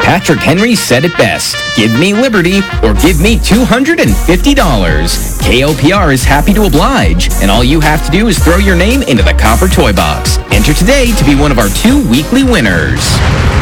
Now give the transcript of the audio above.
Patrick Henry said it best. Give me liberty or give me $250. KOPR is happy to oblige, and all you have to do is throw your name into the Copper Toy Box. Enter today to be one of our 2 weekly winners.